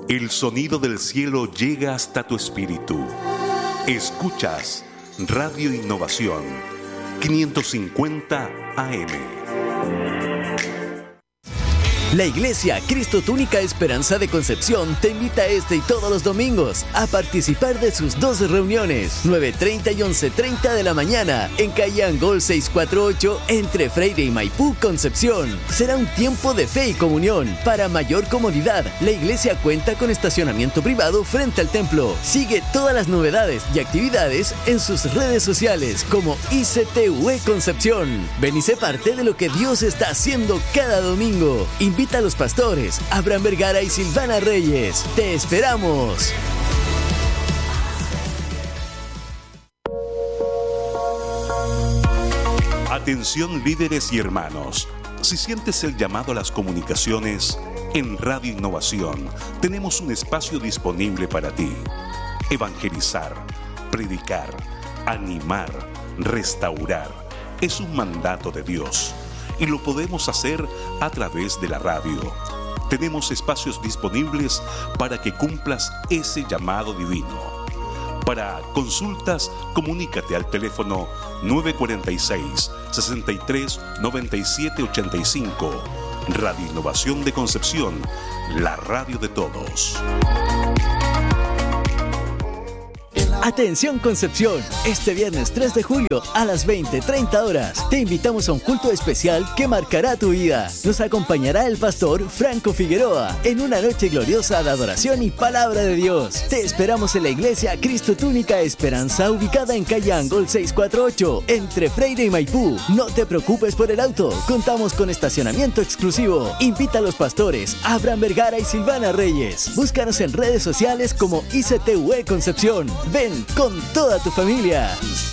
El sonido del cielo llega hasta tu espíritu. Escuchas Radio Innovación 550 AM. La Iglesia Cristo Tu Única Esperanza de Concepción te invita este y todos los domingos a participar de sus 2 reuniones, 9:30 y 11:30 de la mañana, en calle Angol 648, entre Freire y Maipú, Concepción. Será un tiempo de fe y comunión. Para mayor comodidad, la iglesia cuenta con estacionamiento privado frente al templo. Sigue todas las novedades y actividades en sus redes sociales como ICTUE Concepción. Ven y sé parte de lo que Dios está haciendo cada domingo. Invita a los pastores Abraham Vergara y Silvana Reyes. ¡Te esperamos! Atención líderes y hermanos. Si sientes el llamado a las comunicaciones, en Radio Innovación tenemos un espacio disponible para ti. Evangelizar, predicar, animar, restaurar. Es un mandato de Dios. Y lo podemos hacer a través de la radio. Tenemos espacios disponibles para que cumplas ese llamado divino. Para consultas, comunícate al teléfono 946-63-9785. Radio Innovación de Concepción, la radio de todos. Atención Concepción, este viernes 3 de julio a las 20:30 horas te invitamos a un culto especial que marcará tu vida. Nos acompañará el pastor Franco Figueroa en una noche gloriosa de adoración y palabra de Dios. Te esperamos en la iglesia Cristo Tu Única Esperanza, ubicada en calle Angol 648, entre Freire y Maipú. No te preocupes por el auto, contamos con estacionamiento exclusivo. Invita a los pastores Abraham Vergara y Silvana Reyes. Búscanos en redes sociales como ICTUE Concepción. Ven con toda tu familia.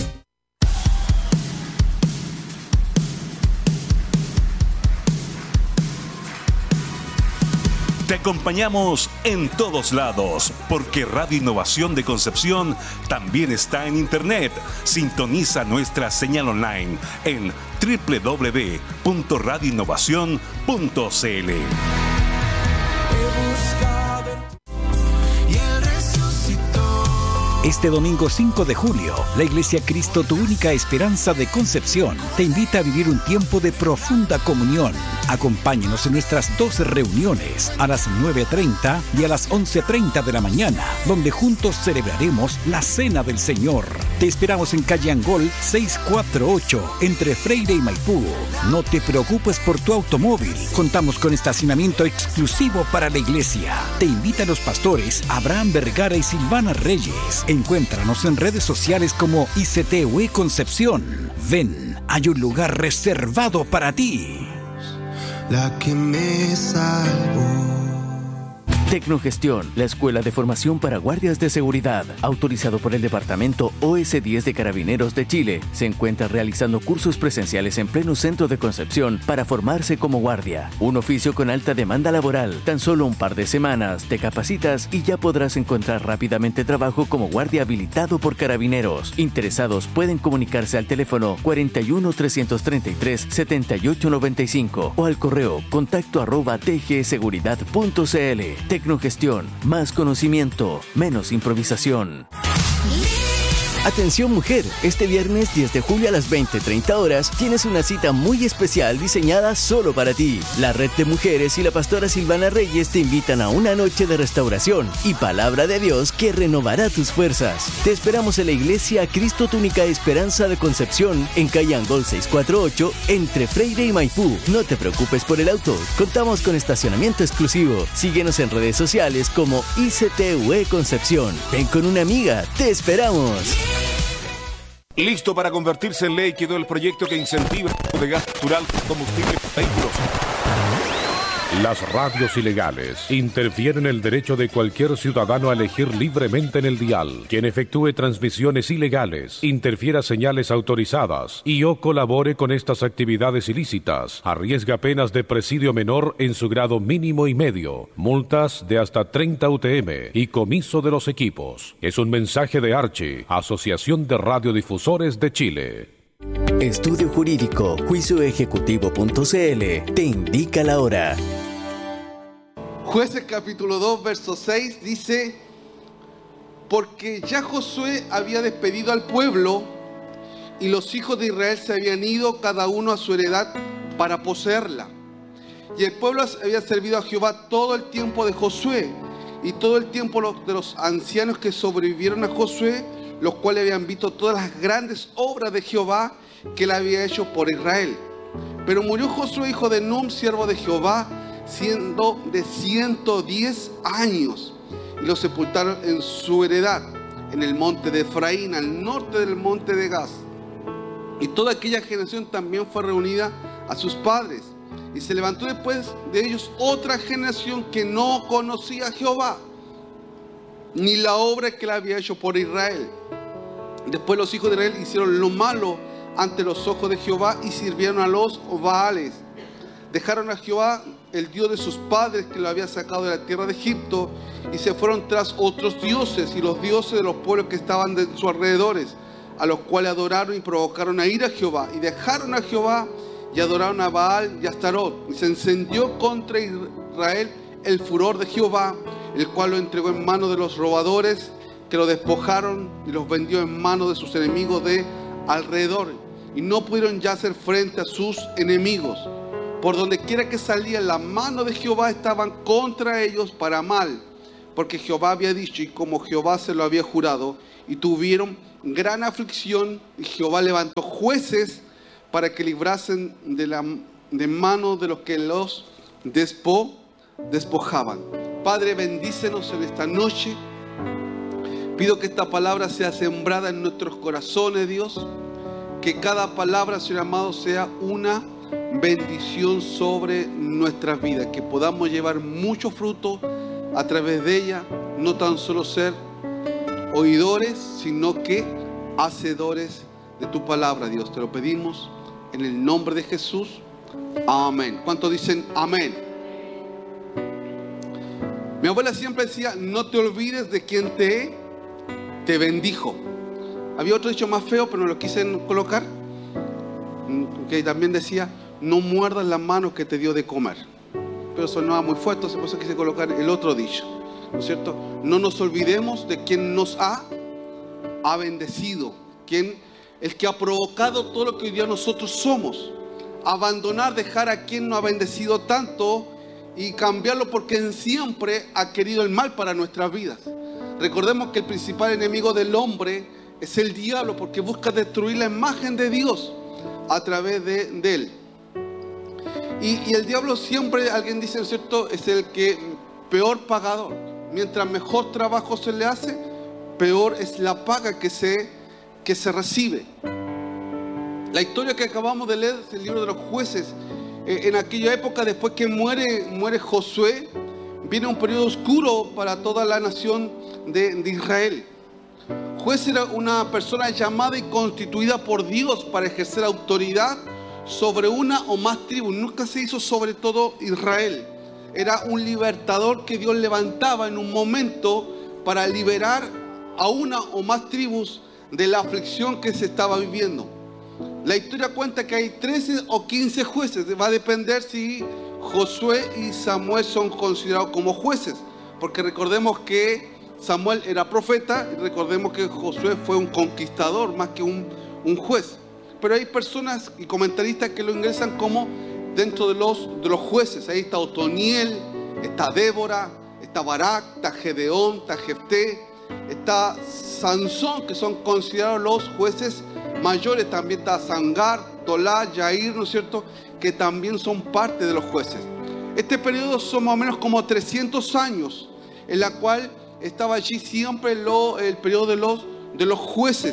Te acompañamos en todos lados, porque Radio Innovación de Concepción también está en Internet. Sintoniza nuestra señal online en www.radioinnovacion.cl. Este domingo 5 de julio, la Iglesia Cristo Tu Única Esperanza de Concepción te invita a vivir un tiempo de profunda comunión. Acompáñenos en nuestras 2 reuniones a las 9:30 y a las 11:30 de la mañana, donde juntos celebraremos la Cena del Señor. Te esperamos en calle Angol 648, entre Freire y Maipú. No te preocupes por tu automóvil. Contamos con estacionamiento exclusivo para la iglesia. Te invitan los pastores Abraham Vergara y Silvana Reyes. Encuéntranos en redes sociales como ICTUE Concepción. Ven, hay un lugar reservado para ti. La que me salvó. Tecnogestión, la escuela de formación para guardias de seguridad, autorizado por el Departamento OS10 de Carabineros de Chile, se encuentra realizando cursos presenciales en pleno centro de Concepción para formarse como guardia. Un oficio con alta demanda laboral. Tan solo un par de semanas te capacitas y ya podrás encontrar rápidamente trabajo como guardia habilitado por Carabineros. Interesados pueden comunicarse al teléfono 41 333 7895 o al correo contacto@tgseguridad.cl. Tecnogestión, más conocimiento, menos improvisación. Atención mujer, este viernes 10 de julio a las 20:30 horas tienes una cita muy especial diseñada solo para ti. La Red de Mujeres y la pastora Silvana Reyes te invitan a una noche de restauración y palabra de Dios que renovará tus fuerzas. Te esperamos en la iglesia Cristo Tu Única Esperanza de Concepción, en calle Angol 648, entre Freire y Maipú. No te preocupes por el auto, contamos con estacionamiento exclusivo. Síguenos en redes sociales como ICTUE Concepción. Ven con una amiga, te esperamos. Listo para convertirse en ley quedó el proyecto que incentiva el uso de gas natural como combustible para vehículos. Las radios ilegales interfieren el derecho de cualquier ciudadano a elegir libremente en el dial. Quien efectúe transmisiones ilegales, interfiera señales autorizadas y o colabore con estas actividades ilícitas, arriesga penas de presidio menor en su grado mínimo y medio, multas de hasta 30 UTM y comiso de los equipos. Es un mensaje de Archi, Asociación de Radiodifusores de Chile. Estudio Jurídico, juicioejecutivo.cl te indica la hora. Jueces capítulo 2, verso 6 dice: porque ya Josué había despedido al pueblo y los hijos de Israel se habían ido cada uno a su heredad para poseerla. Y el pueblo había servido a Jehová todo el tiempo de Josué y todo el tiempo de los ancianos que sobrevivieron a Josué, los cuales habían visto todas las grandes obras de Jehová que él había hecho por Israel. Pero murió Josué, hijo de Nun, siervo de Jehová, siendo de 110 años, y lo sepultaron en su heredad, en el monte de Efraín, al norte del monte de Gaz. Y toda aquella generación también fue reunida a sus padres. Y se levantó después de ellos otra generación que no conocía a Jehová, ni la obra que él había hecho por Israel. Después los hijos de Israel hicieron lo malo ante los ojos de Jehová y sirvieron a los Baales. Dejaron a Jehová, el Dios de sus padres, que lo había sacado de la tierra de Egipto, y se fueron tras otros dioses y los dioses de los pueblos que estaban de sus alrededores, a los cuales adoraron y provocaron a ir a Jehová. Y dejaron a Jehová y adoraron a Baal y a Astarot. Y se encendió contra Israel el furor de Jehová, el cual lo entregó en manos de los robadores, que lo despojaron y los vendió en manos de sus enemigos de alrededor. Y no pudieron ya hacer frente a sus enemigos. Por donde quiera que salía, la mano de Jehová estaban contra ellos para mal, porque Jehová había dicho y como Jehová se lo había jurado, y tuvieron gran aflicción, y Jehová levantó jueces para que librasen de mano de los que los despojaban. Padre, bendícenos en esta noche. Pido que esta palabra sea sembrada en nuestros corazones, Dios. Que cada palabra, Señor amado, sea una bendición sobre nuestras vidas. Que podamos llevar mucho fruto a través de ella. No tan solo ser oidores, sino que hacedores de tu palabra, Dios. Te lo pedimos en el nombre de Jesús. Amén. ¿Cuántos dicen amén? Mi abuela siempre decía: no te olvides de quien te bendijo. Había otro dicho más feo, pero no lo quise colocar, que también decía: no muerdas la mano que te dio de comer. Pero sonaba muy fuerte, por eso quise colocar el otro dicho, ¿no es cierto? No nos olvidemos de quien nos ha bendecido, el que ha provocado todo lo que hoy día nosotros somos. Abandonar, dejar a quien nos ha bendecido tanto y cambiarlo por quien siempre ha querido el mal para nuestras vidas. Recordemos que el principal enemigo del hombre es el diablo, porque busca destruir la imagen de Dios a través de él. Y el diablo siempre, alguien dice, ¿no es cierto?, es el que peor pagador. Mientras mejor trabajo se le hace, peor es la paga que se recibe. La historia que acabamos de leer es el libro de los jueces. En aquella época, después que muere Josué, viene un periodo oscuro para toda la nación de Israel. Juez era una persona llamada y constituida por Dios para ejercer autoridad sobre una o más tribus. Nunca se hizo sobre todo Israel. Era un libertador que Dios levantaba en un momento para liberar a una o más tribus de la aflicción que se estaba viviendo. La historia cuenta que hay 13 o 15 jueces. Va a depender si Josué y Samuel son considerados como jueces, porque recordemos que Samuel era profeta y recordemos que Josué fue un conquistador más que un juez. Pero hay personas y comentaristas que lo ingresan como dentro de los jueces. Ahí está Otoniel, está Débora, está Barak, está Gedeón, está Jefté, está Sansón, que son considerados los jueces mayores. También está Sangar, Tolá, Yair, ¿no es cierto?, que también son parte de los jueces. Este periodo son más o menos como 300 años, en la cual estaba allí siempre el periodo de los jueces.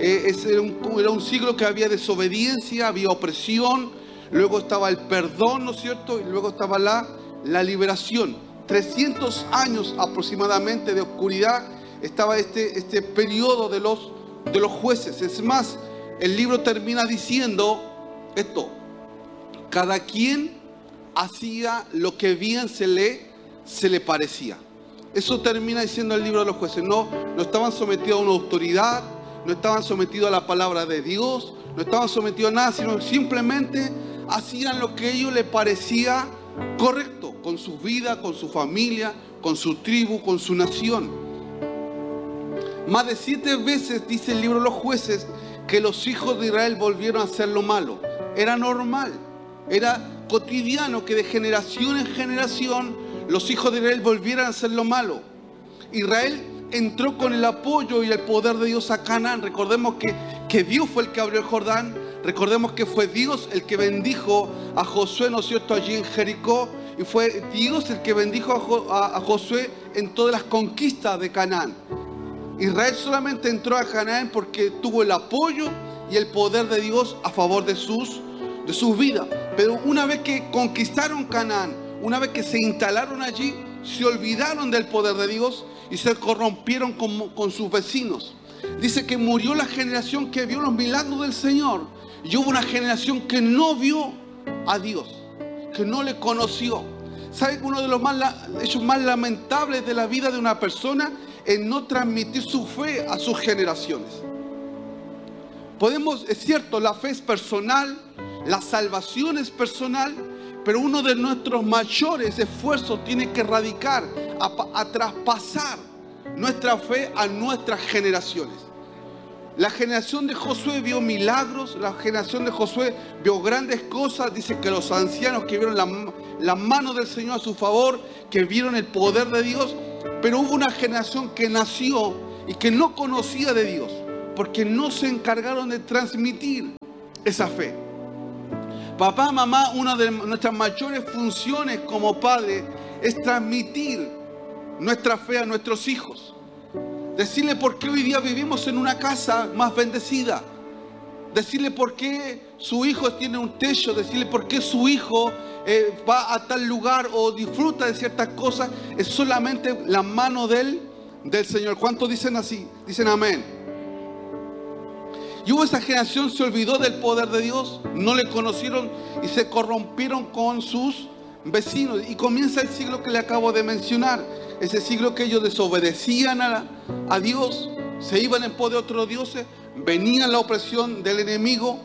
Era un siglo que había desobediencia, había opresión, luego estaba el perdón, ¿no es cierto?, y luego estaba la liberación. 300 años aproximadamente de oscuridad estaba este periodo de los jueces. Es más, el libro termina diciendo esto: cada quien hacía lo que bien se le parecía. Eso termina diciendo el libro de los jueces. No estaban sometidos a una autoridad, no estaban sometidos a la palabra de Dios, no estaban sometidos a nada, sino simplemente hacían lo que a ellos les parecía correcto, con su vida, con su familia, con su tribu, con su nación. Más de 7 veces dice el libro de los Jueces que los hijos de Israel volvieron a hacer lo malo. Era normal, era cotidiano que de generación en generación los hijos de Israel volvieran a hacer lo malo. Israel entró con el apoyo y el poder de Dios a Canaán. Recordemos que Dios fue el que abrió el Jordán. Recordemos que fue Dios el que bendijo a Josué, ¿no es cierto?, allí en Jericó. Y fue Dios el que bendijo a Josué en todas las conquistas de Canaán. Israel solamente entró a Canaán porque tuvo el apoyo y el poder de Dios a favor de sus vidas. Pero una vez que conquistaron Canaán, una vez que se instalaron allí, se olvidaron del poder de Dios y se corrompieron con sus vecinos. Dice que murió la generación que vio los milagros del Señor y hubo una generación que no vio a Dios, que no le conoció. ¿Sabe que uno de los hechos más lamentables de la vida de una persona es no transmitir su fe a sus generaciones? Es cierto, la fe es personal, la salvación es personal, pero uno de nuestros mayores esfuerzos tiene que radicar a traspasar nuestra fe a nuestras generaciones. La generación de Josué vio milagros, la generación de Josué vio grandes cosas. Dice que los ancianos que vieron la mano del Señor a su favor, que vieron el poder de Dios, pero hubo una generación que nació y que no conocía de Dios, porque no se encargaron de transmitir esa fe. Papá, mamá, una de nuestras mayores funciones como padre es transmitir nuestra fe a nuestros hijos. Decirle por qué hoy día vivimos en una casa más bendecida. Decirle por qué su hijo tiene un techo. Decirle por qué su hijo va a tal lugar o disfruta de ciertas cosas. Es solamente la mano del Señor. ¿Cuántos dicen así? Dicen amén. Y hubo esa generación, se olvidó del poder de Dios, no le conocieron y se corrompieron con sus vecinos. Y comienza el siglo que le acabo de mencionar. Ese siglo que ellos desobedecían a Dios, se iban en pos de otros dioses, venía la opresión del enemigo,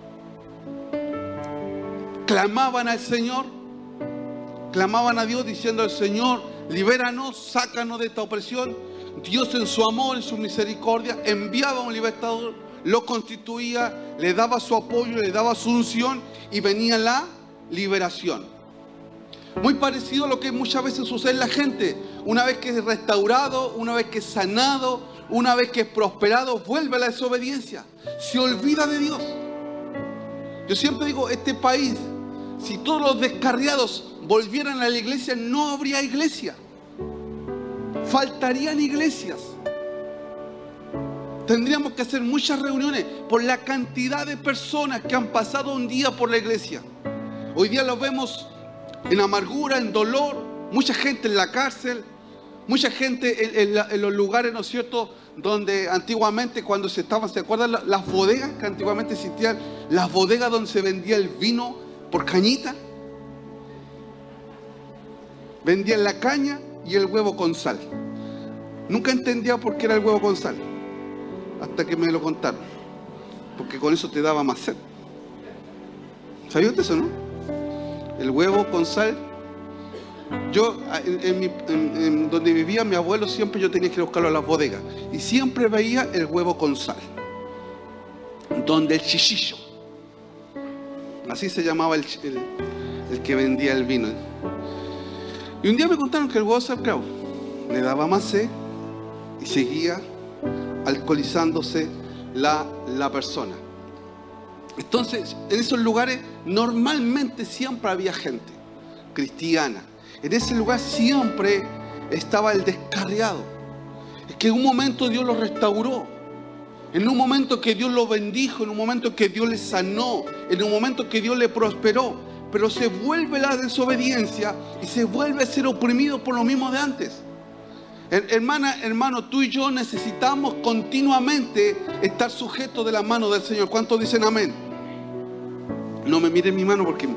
clamaban al Señor, clamaban a Dios diciendo al Señor, libéranos, sácanos de esta opresión. Dios en su amor, en su misericordia, enviaba a un libertador, lo constituía, le daba su apoyo, le daba su unción y venía la liberación. Muy parecido a lo que muchas veces sucede en la gente. Una vez que es restaurado, una vez que es sanado, una vez que es prosperado, vuelve a la desobediencia. Se olvida de Dios. Yo siempre digo, este país, si todos los descarriados volvieran a la iglesia, no habría iglesia. Faltarían iglesias. Tendríamos que hacer muchas reuniones por la cantidad de personas que han pasado un día por la iglesia. Hoy día los vemos en amargura, en dolor, mucha gente en la cárcel, mucha gente en los lugares, ¿no es cierto?, donde antiguamente cuando ¿se acuerdan las bodegas que antiguamente existían? Las bodegas donde se vendía el vino por cañita. Vendían la caña y el huevo con sal. Nunca entendía por qué era el huevo con sal, hasta que me lo contaron. Porque con eso te daba más sed. ¿Sabía usted eso, no? El huevo con sal. Yo, en donde vivía mi abuelo, siempre yo tenía que buscarlo a las bodegas. Y siempre veía el huevo con sal. Donde el chichillo. Así se llamaba el que vendía el vino. Y un día me contaron que el huevo sal, claro, le daba más sed y seguía alcoholizándose la persona. Entonces, en esos lugares normalmente siempre había gente cristiana. En ese lugar siempre estaba el descarriado. Es que en un momento Dios lo restauró. En un momento que Dios lo bendijo, en un momento que Dios le sanó, en un momento que Dios le prosperó. Pero se vuelve la desobediencia y se vuelve a ser oprimido por lo mismo de antes. Hermana, hermano, tú y yo necesitamos continuamente estar sujetos de la mano del Señor. ¿Cuántos dicen amén? No me miren mi mano porque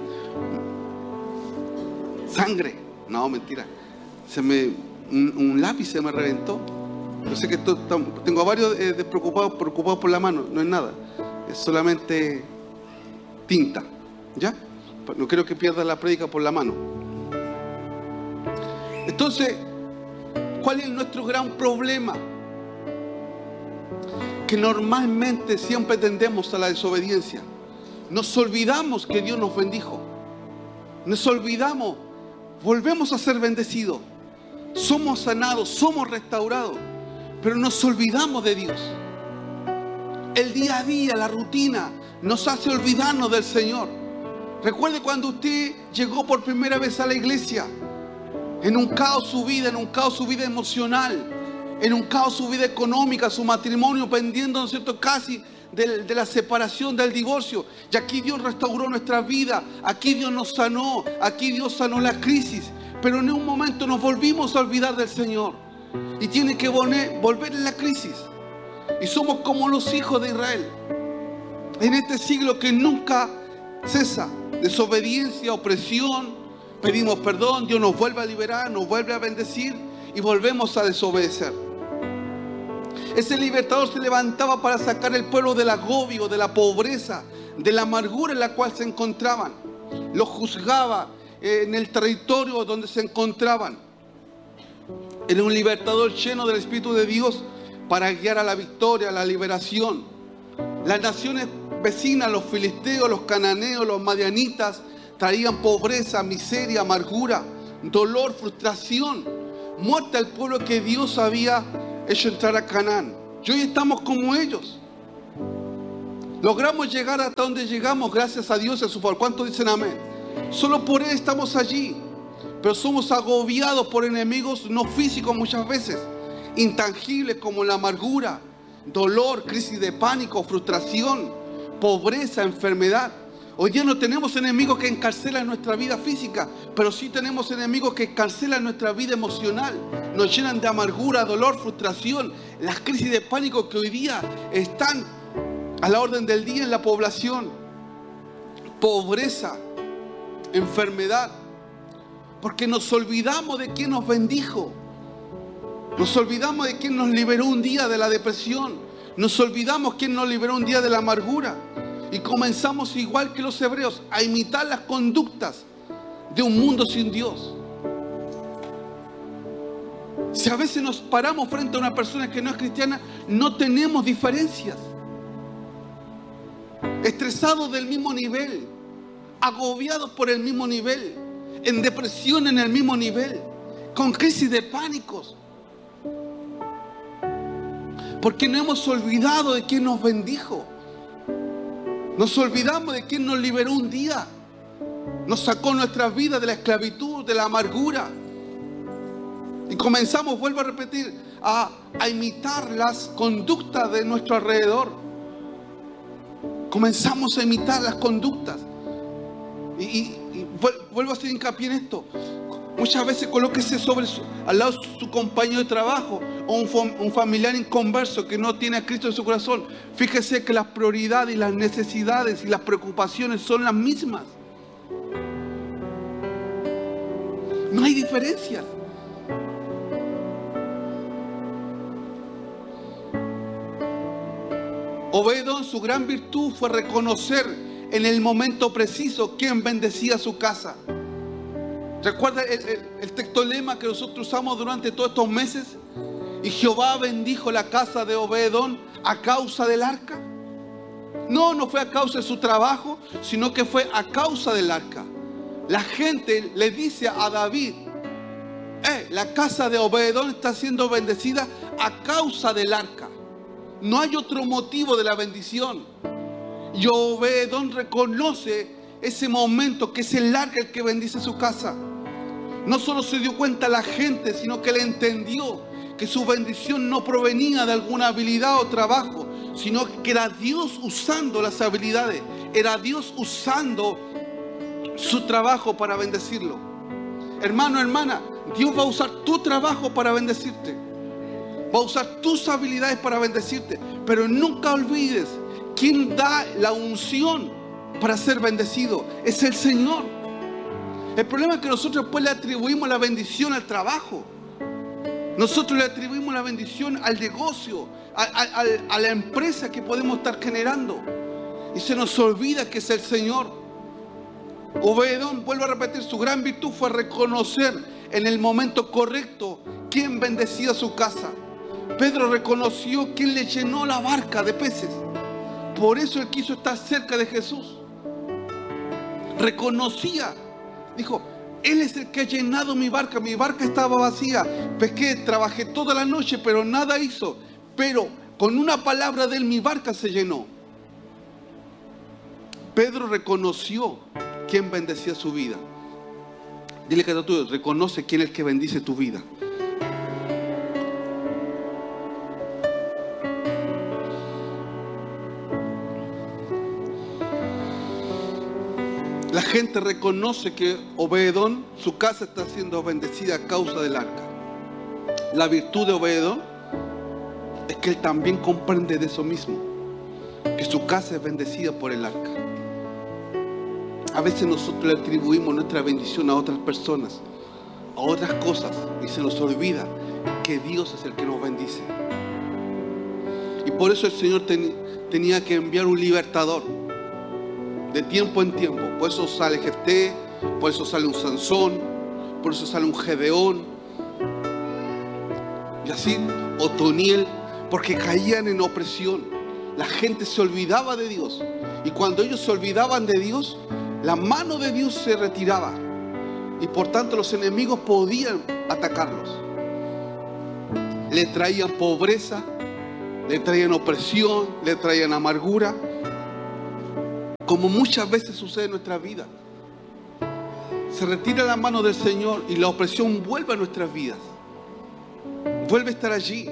sangre. No, mentira. Un lápiz se me reventó. Yo sé que tengo a varios preocupados por la mano. No es nada. Es solamente tinta. ¿Ya? No quiero que pierda la prédica por la mano. Entonces, ¿cuál es nuestro gran problema? Que normalmente siempre tendemos a la desobediencia. Nos olvidamos que Dios nos bendijo. Nos olvidamos, volvemos a ser bendecidos. Somos sanados, somos restaurados, pero nos olvidamos de Dios. El día a día, la rutina, nos hace olvidarnos del Señor. Recuerde cuando usted llegó por primera vez a la iglesia, en un caos su vida, emocional, en un caos su vida económica, su matrimonio pendiendo, ¿no es cierto?, casi de la separación, del divorcio. Y aquí Dios restauró nuestra vida, aquí Dios nos sanó, aquí Dios sanó la crisis. Pero en un momento nos volvimos a olvidar del Señor y tiene que volver en la crisis. Y somos como los hijos de Israel en este siglo que nunca cesa. Desobediencia, opresión, pedimos perdón, Dios nos vuelve a liberar, nos vuelve a bendecir y volvemos a desobedecer. Ese libertador se levantaba para sacar al pueblo del agobio, de la pobreza, de la amargura en la cual se encontraban. Los juzgaba en el territorio donde se encontraban. Era un libertador lleno del Espíritu de Dios para guiar a la victoria, a la liberación. Las naciones vecinas, los filisteos, los cananeos, los madianitas, traían pobreza, miseria, amargura, dolor, frustración, muerte al pueblo que Dios había hecho entrar a Canaán. Y hoy estamos como ellos. Logramos llegar hasta donde llegamos gracias a Dios y a su favor. ¿Cuántos dicen amén? Solo por Él estamos allí. Pero somos agobiados por enemigos no físicos muchas veces, intangibles como la amargura, dolor, crisis de pánico, frustración, pobreza, enfermedad. Hoy día no tenemos enemigos que encarcelan nuestra vida física, pero sí tenemos enemigos que encarcelan nuestra vida emocional. Nos llenan de amargura, dolor, frustración. Las crisis de pánico que hoy día están a la orden del día en la población. Pobreza, enfermedad. Porque nos olvidamos de quién nos bendijo. Nos olvidamos de quién nos liberó un día de la depresión. Nos olvidamos quién nos liberó un día de la amargura. Y comenzamos igual que los hebreos a imitar las conductas de un mundo sin Dios. Si a veces nos paramos frente a una persona que no es cristiana, no tenemos diferencias. Estresados del mismo nivel, agobiados por el mismo nivel, en depresión en el mismo nivel, con crisis de pánicos. Porque no hemos olvidado de quién nos bendijo. Nos olvidamos de quién nos liberó un día. Nos sacó nuestras vidas de la esclavitud, de la amargura. Y comenzamos, vuelvo a repetir, a imitar las conductas de nuestro alrededor. Comenzamos a imitar las conductas. Y vuelvo a hacer hincapié en esto. Muchas veces colóquese al lado de su compañero de trabajo o un familiar inconverso que no tiene a Cristo en su corazón. Fíjese que las prioridades y las necesidades y las preocupaciones son las mismas. No hay diferencias. Obed-edom, su gran virtud fue reconocer en el momento preciso quién bendecía su casa. ¿Recuerda el texto lema que nosotros usamos durante todos estos meses? Y Jehová bendijo la casa de Obed-edom a causa del arca. No fue a causa de su trabajo, sino que fue a causa del arca. La gente le dice a David, la casa de Obed-edom está siendo bendecida a causa del arca. No hay otro motivo de la bendición. Y Obed-edom reconoce ese momento que es el arca el que bendice su casa. No solo se dio cuenta la gente, sino que le entendió que su bendición no provenía de alguna habilidad o trabajo, sino que era Dios usando las habilidades, era Dios usando su trabajo para bendecirlo. Hermano, hermana, Dios va a usar tu trabajo para bendecirte, va a usar tus habilidades para bendecirte, pero nunca olvides quién da la unción para ser bendecido. Es el Señor. El problema es que nosotros después le atribuimos la bendición al trabajo. Nosotros le atribuimos la bendición al negocio, a la empresa que podemos estar generando. Y se nos olvida que es el Señor. Obed-edom, vuelvo a repetir, su gran virtud fue reconocer en el momento correcto quién bendecía su casa. Pedro reconoció quién le llenó la barca de peces. Por eso él quiso estar cerca de Jesús. Reconocía, dijo, Él es el que ha llenado mi barca estaba vacía, pesqué, trabajé toda la noche, pero nada hizo, pero con una palabra de Él mi barca se llenó. Pedro reconoció quién bendecía su vida. Dile que tú reconoce quién es el que bendice tu vida. La gente reconoce que Obededón, su casa está siendo bendecida a causa del arca. La virtud de Obededón es que él también comprende de eso mismo, que su casa es bendecida por el arca. A veces nosotros le atribuimos nuestra bendición a otras personas, a otras cosas, y se nos olvida que Dios es el que nos bendice. Y por eso el Señor tenía que enviar un libertador de tiempo en tiempo. Por eso sale Jefté, por eso sale un Sansón, por eso sale un Gedeón, y así Otoniel, porque caían en opresión. La gente se olvidaba de Dios, y cuando ellos se olvidaban de Dios, la mano de Dios se retiraba, y por tanto los enemigos podían atacarlos. Le traían pobreza, le traían opresión, le traían amargura, como muchas veces sucede en nuestra vida. Se retira la mano del Señor y la opresión vuelve a nuestras vidas, vuelve a estar allí.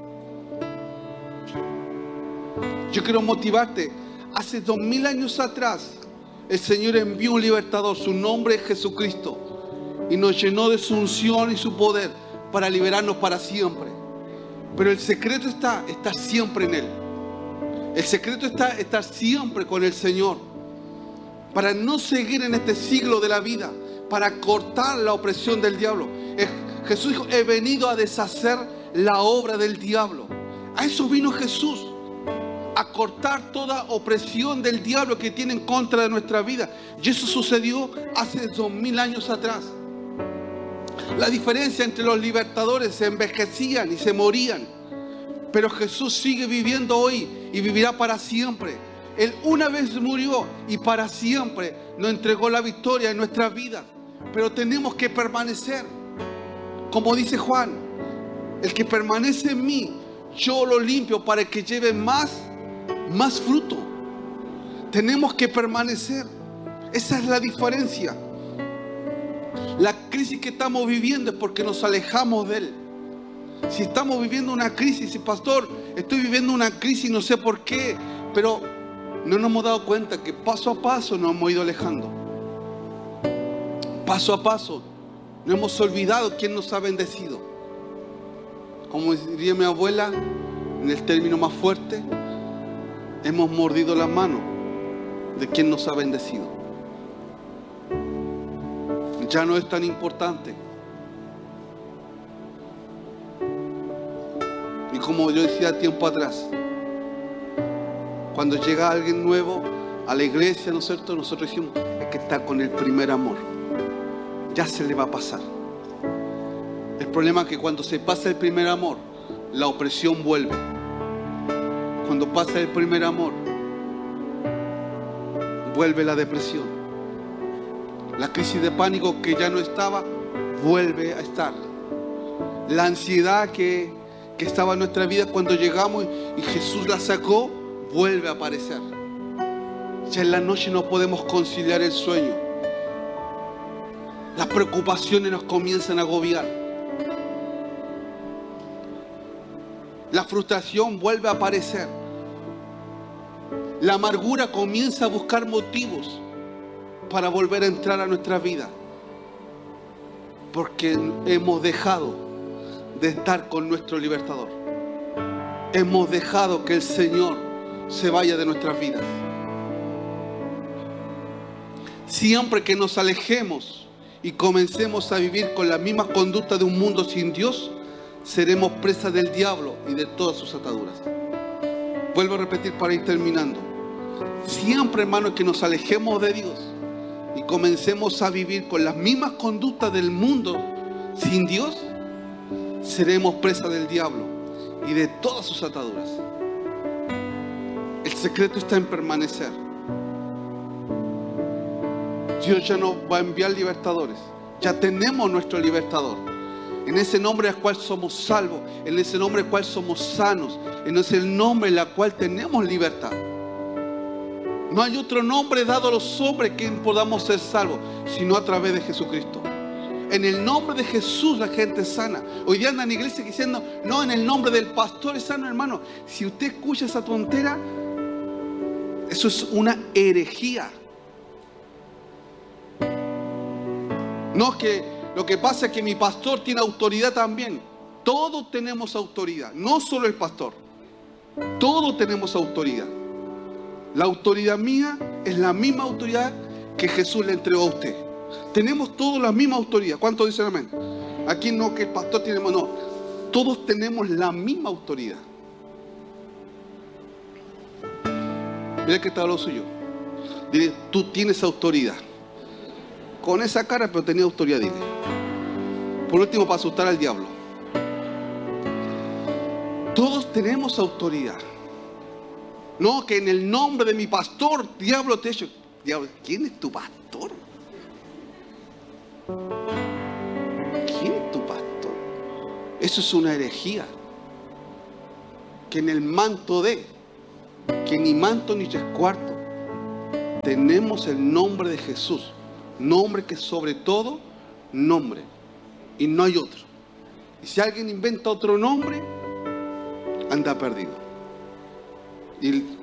Yo quiero motivarte. Hace 2000 años atrás el Señor envió un libertador, su nombre es Jesucristo, y nos llenó de su unción y su poder para liberarnos para siempre. Pero el secreto está estar siempre en Él. El secreto está estar siempre con el Señor, para no seguir en este siglo de la vida, para cortar la opresión del diablo. Jesús dijo, he venido a deshacer la obra del diablo. A eso vino Jesús, a cortar toda opresión del diablo que tiene en contra de nuestra vida. Y eso sucedió hace 2000 años atrás. La diferencia entre los libertadores: se envejecían y se morían, pero Jesús sigue viviendo hoy y vivirá para siempre. Él una vez murió y para siempre nos entregó la victoria en nuestras vidas. Pero tenemos que permanecer. Como dice Juan, el que permanece en mí, yo lo limpio para que lleve más fruto. Tenemos que permanecer. Esa es la diferencia. La crisis que estamos viviendo es porque nos alejamos de Él. Si estamos viviendo una crisis, pastor, estoy viviendo una crisis, no sé por qué, pero no nos hemos dado cuenta que paso a paso nos hemos ido alejando. Paso a paso nos hemos olvidado quién nos ha bendecido. Como diría mi abuela, en el término más fuerte, hemos mordido la mano de quien nos ha bendecido. Ya no es tan importante. Y como yo decía tiempo atrás, cuando llega alguien nuevo a la iglesia, ¿no es cierto? Nosotros decimos, hay que estar con el primer amor. Ya se le va a pasar. El problema es que cuando se pasa el primer amor, la opresión vuelve. Cuando pasa el primer amor, vuelve la depresión. La crisis de pánico que ya no estaba, vuelve a estar. La ansiedad que estaba en nuestra vida cuando llegamos y Jesús la sacó, vuelve a aparecer. Ya en la noche no podemos conciliar el sueño. Las preocupaciones nos comienzan a agobiar. La frustración vuelve a aparecer. La amargura comienza a buscar motivos para volver a entrar a nuestra vida, porque hemos dejado de estar con nuestro libertador. Hemos dejado que el Señor se vaya de nuestras vidas. Siempre que nos alejemos y comencemos a vivir con la misma conducta de un mundo sin Dios, seremos presas del diablo y de todas sus ataduras. Vuelvo a repetir para ir terminando. Siempre, hermanos, que nos alejemos de Dios y comencemos a vivir con las mismas conductas del mundo, Sin Dios seremos presa del diablo y de todas sus ataduras. El secreto está en permanecer. Dios ya nos va a enviar libertadores. Ya tenemos nuestro libertador. En ese nombre al cual somos salvos, en ese nombre al cual somos sanos, en ese nombre en el cual tenemos libertad. No hay otro nombre dado a los hombres que podamos ser salvos, sino a través de Jesucristo. En el nombre de Jesús la gente es sana. Hoy día andan en la iglesia diciendo, no, en el nombre del pastor es sano, hermano. Si usted escucha esa tontera, eso es una herejía. No, que lo que pasa es que mi pastor tiene autoridad también. Todos tenemos autoridad, no solo el pastor. Todos tenemos autoridad. La autoridad mía es la misma autoridad que Jesús le entregó a usted. Tenemos todos la misma autoridad. ¿Cuántos dicen amén? Aquí no que el pastor tiene, no. Todos tenemos la misma autoridad. Mira que está lo suyo. Dile, tú tienes autoridad. Con esa cara, pero tenía autoridad, dile. Por último, para asustar al diablo. Todos tenemos autoridad. No, que en el nombre de mi pastor, diablo te he hecho. Diablo, ¿quién es tu pastor? ¿Quién es tu pastor? Eso es una herejía. Que en el manto de, que ni manto ni 3/4, tenemos el nombre de Jesús. Nombre que sobre todo nombre. Y no hay otro. Y si alguien inventa otro nombre, anda perdido. Y